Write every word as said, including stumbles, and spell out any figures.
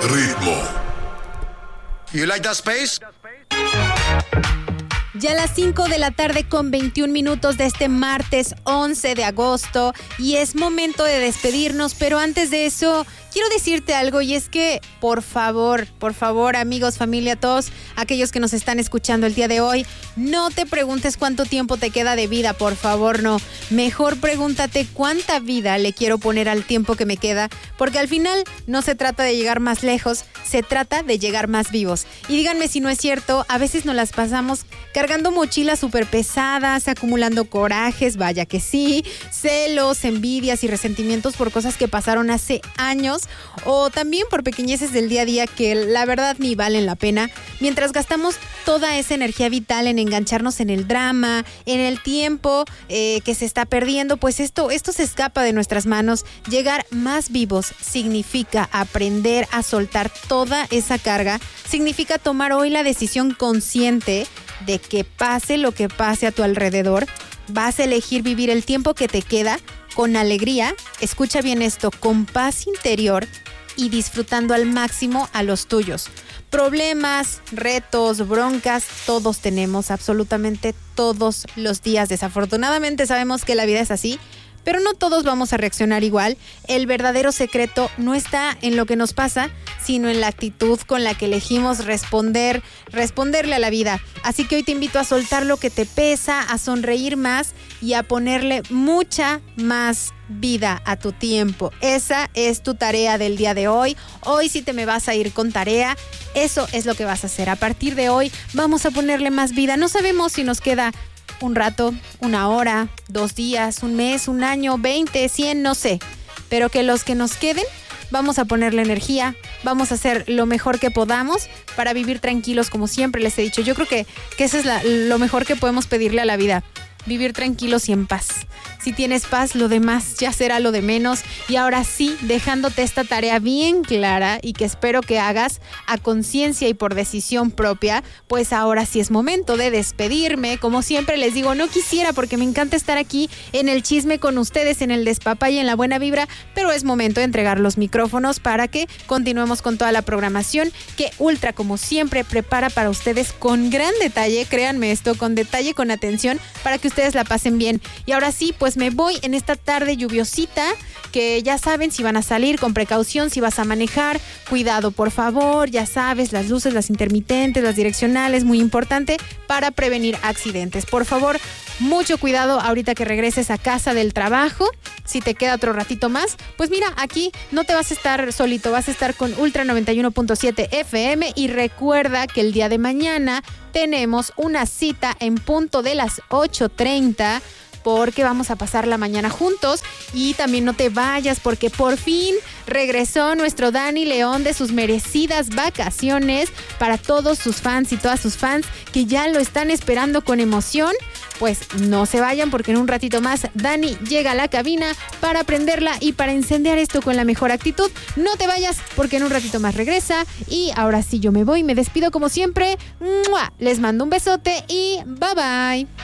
Ritmo. You like that space? Ya a las cinco de la tarde con veintiún minutos de este martes once de agosto y es momento de despedirnos, pero antes de eso quiero decirte algo y es que por favor, por favor amigos, familia, todos aquellos que nos están escuchando el día de hoy, no te preguntes cuánto tiempo te queda de vida, por favor no, mejor pregúntate cuánta vida le quiero poner al tiempo que me queda, porque al final no se trata de llegar más lejos, se trata de llegar más vivos. Y díganme si no es cierto, a veces nos las pasamos cargando mochilas súper pesadas, acumulando corajes, vaya que sí, celos, envidias y resentimientos por cosas que pasaron hace años o también por pequeñeces del día a día que la verdad ni valen la pena, mientras gastamos toda esa energía vital en engancharnos en el drama, en el tiempo eh, que se está perdiendo, pues esto, esto se escapa de nuestras manos. Llegar más vivos significa aprender a soltar toda esa carga, significa tomar hoy la decisión consciente de que pase lo que pase a tu alrededor, vas a elegir vivir el tiempo que te queda con alegría, escucha bien esto, con paz interior y disfrutando al máximo a los tuyos. Problemas, retos, broncas, todos tenemos, absolutamente todos los días. Desafortunadamente sabemos que la vida es así, pero no todos vamos a reaccionar igual. El verdadero secreto no está en lo que nos pasa, sino en la actitud con la que elegimos responder, responderle a la vida. Así que hoy te invito a soltar lo que te pesa, a sonreír más y a ponerle mucha más vida a tu tiempo. Esa es tu tarea del día de hoy. Hoy sí te me vas a ir con tarea. Eso es lo que vas a hacer. A partir de hoy vamos a ponerle más vida. No sabemos si nos queda un rato, una hora, dos días, un mes, un año, veinte, cien, no sé. Pero que los que nos queden, vamos a ponerle energía, vamos a hacer lo mejor que podamos para vivir tranquilos, como siempre les he dicho. Yo creo que, que eso es la, lo mejor que podemos pedirle a la vida. Vivir tranquilos y en paz. Si tienes paz, lo demás ya será lo de menos. Y ahora sí, dejándote esta tarea bien clara y que espero que hagas a conciencia y por decisión propia, pues ahora sí es momento de despedirme. Como siempre les digo, no quisiera porque me encanta estar aquí en el chisme con ustedes, en el despapalle, en la buena vibra, pero es momento de entregar los micrófonos para que continuemos con toda la programación que Ultra, como siempre, prepara para ustedes con gran detalle, créanme esto, con detalle, con atención, para que ustedes la pasen bien. Y ahora sí, pues me voy en esta tarde lluviosita, que ya saben, si van a salir con precaución, si vas a manejar, cuidado por favor, ya sabes, las luces, las intermitentes, las direccionales, muy importante para prevenir accidentes. Por favor, mucho cuidado ahorita que regreses a casa del trabajo. Si te queda otro ratito más, pues mira, aquí no te vas a estar solito, vas a estar con Ultra noventa y uno punto siete F M y recuerda que el día de mañana tenemos una cita en punto de las ocho treinta porque vamos a pasar la mañana juntos y también no te vayas porque por fin regresó nuestro Dani León de sus merecidas vacaciones para todos sus fans y todas sus fans que ya lo están esperando con emoción. Pues no se vayan porque en un ratito más Dani llega a la cabina para prenderla y para incendiar esto con la mejor actitud. No te vayas porque en un ratito más regresa y ahora sí yo me voy, me despido como siempre. ¡Mua! Les mando un besote y bye bye.